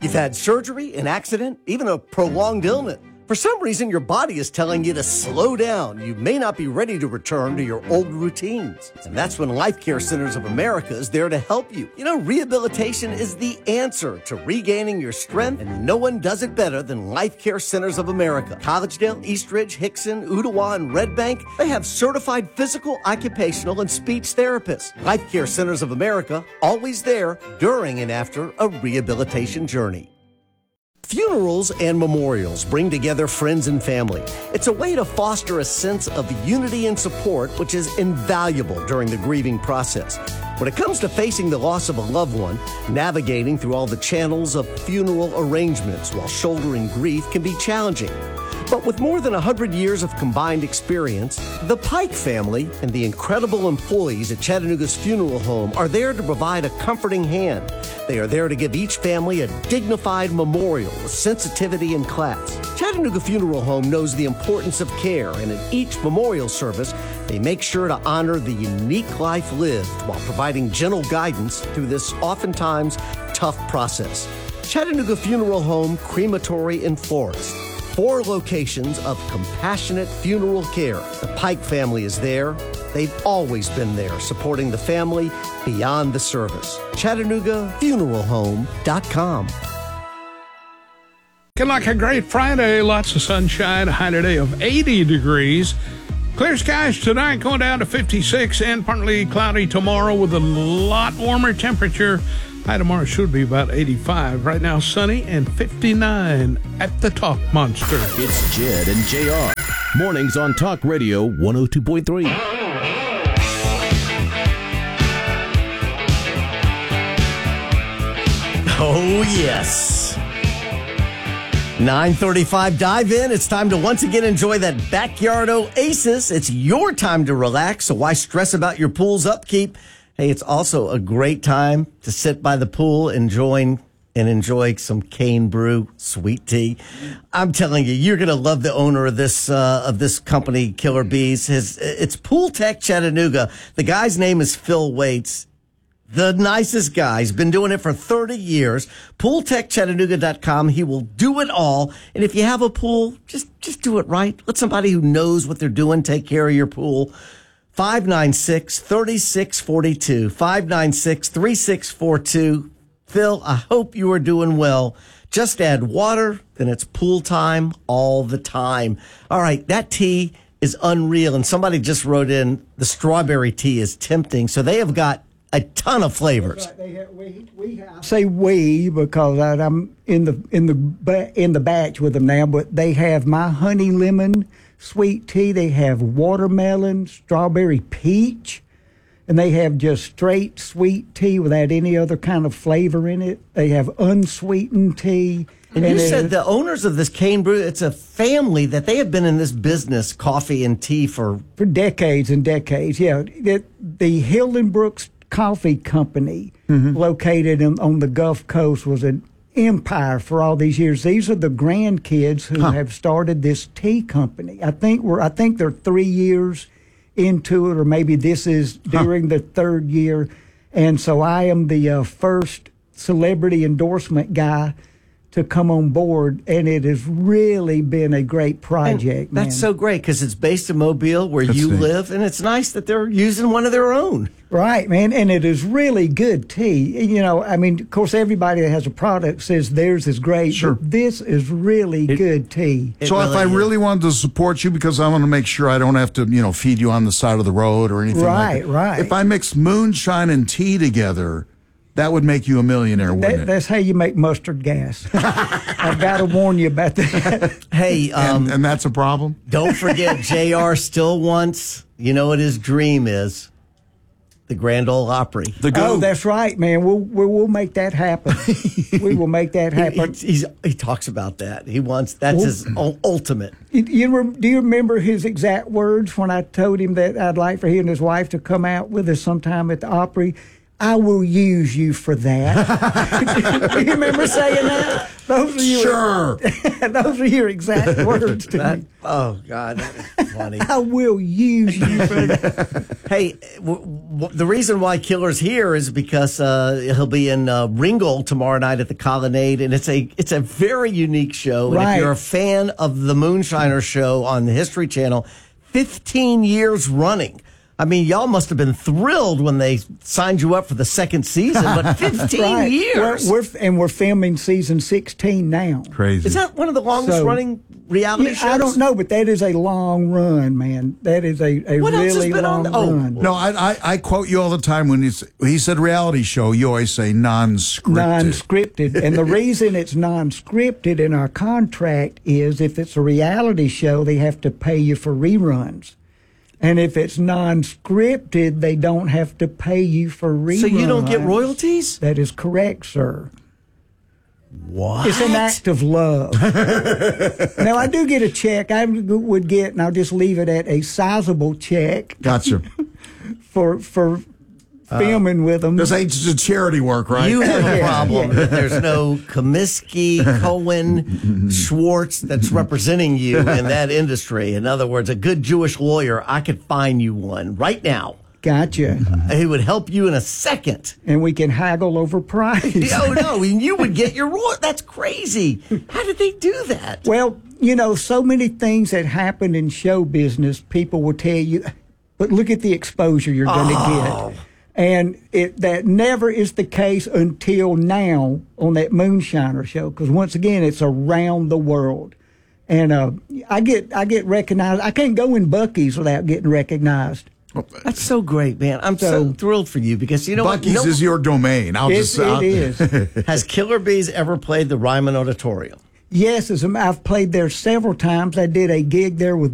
You've had surgery, an accident, even a prolonged illness. For some reason, your body is telling you to slow down. You may not be ready to return to your old routines. And that's when Life Care Centers of America is there to help you. You know, rehabilitation is the answer to regaining your strength, and no one does it better than Life Care Centers of America. Collegedale, Eastridge, Hickson, Ottawa, and Red Bank, they have certified physical, occupational, and speech therapists. Life Care Centers of America, always there during and after a rehabilitation journey. Funerals and memorials bring together friends and family. It's a way to foster a sense of unity and support, which is invaluable during the grieving process. When it comes to facing the loss of a loved one, navigating through all the channels of funeral arrangements while shouldering grief can be challenging. But with more than 100 years of combined experience, the Pike family and the incredible employees at Chattanooga's funeral home are there to provide a comforting hand. They are there to give each family a dignified memorial with sensitivity and class. Chattanooga Funeral Home knows the importance of care, and in each memorial service, they make sure to honor the unique life lived while providing gentle guidance through this oftentimes tough process. Chattanooga Funeral Home, Crematory, and Florist. 4 locations of compassionate funeral care. The Pike family is there. They've always been there, supporting the family beyond the service. ChattanoogaFuneralHome.com. Looking like a great Friday. Lots of sunshine, a high today of 80 degrees. Clear skies tonight, going down to 56, and partly cloudy tomorrow with a lot warmer temperature. High tomorrow should be about 85. Right now, sunny and 59 at the Talk Monster. It's Jed and JR. Mornings on Talk Radio 102.3. Oh, yes. 9:35, dive in. It's time to once again enjoy that backyard oasis. It's your time to relax, so why stress about your pool's upkeep? Hey, it's also a great time to sit by the pool, enjoy some cane brew, sweet tea. I'm telling you, you're going to love the owner of this company, Killer Bees. It's Pool Tech Chattanooga. The guy's name is Phil Waits. The nicest guy. He's been doing it for 30 years. PoolTechChattanooga.com. He will do it all. And if you have a pool, just do it right. Let somebody who knows what they're doing take care of your pool. 596-3642. 596-3642. Phil, I hope you are doing well. Just add water, then it's pool time all the time. All right, that tea is unreal. And somebody just wrote in, the strawberry tea is tempting. So they have got a ton of flavors. I say we because I'm in the batch with them now, but they have my honey lemon sweet tea. They have watermelon, strawberry peach, and they have just straight sweet tea without any other kind of flavor in it. They have unsweetened tea. And you said the owners of this cane brew, it's a family that they have been in this business, coffee and tea, for decades and decades. Yeah, the Hildenbrooks Coffee Company, located on the Gulf Coast, was an empire for all these years. These are the grandkids who have started this tea company. I think they're 3 years into it, or maybe this is during the 3rd year. And so I am the first celebrity endorsement guy to come on board, and it has really been a great project. And that's so great because it's based in Mobile where you live, and it's nice that they're using one of their own. Right, man, and it is really good tea. You know, I mean, of course, everybody that has a product says theirs is great, sure, but this is really good tea. So if I really wanted to support you, because I want to make sure I don't have to, feed you on the side of the road or anything like that. Right. If I mix moonshine and tea together, that would make you a millionaire, wouldn't it? That's how you make mustard gas. I've got to warn you about that. Hey, and that's a problem? Don't forget, JR still wants, what his dream is. The Grand Ole Opry. Oh, that's right, man. We'll make that happen. We will make that happen. He talks about that. That's his ultimate. Do you remember his exact words when I told him that I'd like for he and his wife to come out with us sometime at the Opry? I will use you for that. Do you remember saying that? Those are your, Sure. those are your exact words to me. Oh, God, that is funny. I will use you for that. Hey, the reason why Killer's here is because he'll be in Ringgold tomorrow night at the Colonnade, and it's a very unique show. And Right. if you're a fan of the Moonshiner Show on the History Channel, 15 years running. I mean, y'all must have been thrilled when they signed you up for the second season, but 15 Right. years. We're filming season 16 now. Crazy. Is that one of the longest So- running reality Yeah, shows? I don't know, but that is a long run, man. That is a What else has really been on long the- oh. run. No, I quote you all the time when he said reality show. You always say non-scripted. Non-scripted. And the reason it's non-scripted in our contract is if it's a reality show, they have to pay you for reruns. And if it's non-scripted, they don't have to pay you for reruns. So you don't get royalties? That is correct, sir. What? It's an act of love. Now, I do get a check. I would get, and I'll just leave it at a sizable check Gotcha. for filming with them. This ain't just charity work, right? You have a Yeah, problem yeah. that there's no Comiskey, Cohen, Schwartz that's representing you in that industry. In other words, a good Jewish lawyer, I could find you one right now. Gotcha. He would help you in a second. And we can haggle over price. Oh, no, and you would get your royalties. That's crazy. How did they do that? Well, you know, so many things that happen in show business, people will tell you, but look at the exposure you're going to get. And that never is the case until now on that Moonshiner show, because once again, it's around the world. And I get recognized. I can't go in Buc-ee's without getting recognized. That's so great, man. I'm so thrilled for you because you know Buc-ee's what? is your domain. It is. Has Killer Bees ever played the Ryman Auditorium? Yes, I've played there several times. I did a gig there with